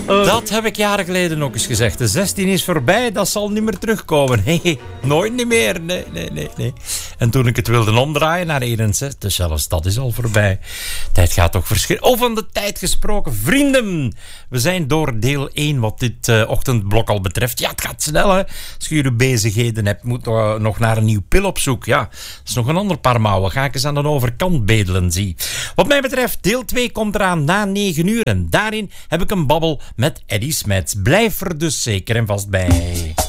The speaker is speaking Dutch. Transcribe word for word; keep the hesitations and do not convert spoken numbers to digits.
Dat heb ik jaren geleden ook eens gezegd. De zestien is voorbij, dat zal niet meer terugkomen. Nee, nooit niet meer. Nee, nee, nee, nee. En toen ik het wilde omdraaien naar eenenzestig, dus zelfs dat is al voorbij. Tijd gaat toch verschillen. Oh, van de tijd gesproken. Vrienden, we zijn door deel één wat dit uh, ochtendblok al betreft. Ja, het gaat snel, hè. Als je je bezigheden hebt, moet uh, nog naar een nieuw pil op zoek. Ja, dat is nog een ander paar mouwen. Ga ik eens aan de overkant bedelen, zie. Wat mij betreft, deel twee komt eraan na negen uur. En daarin heb ik een babbel met Eddy Smets. Blijf er dus zeker en vast bij.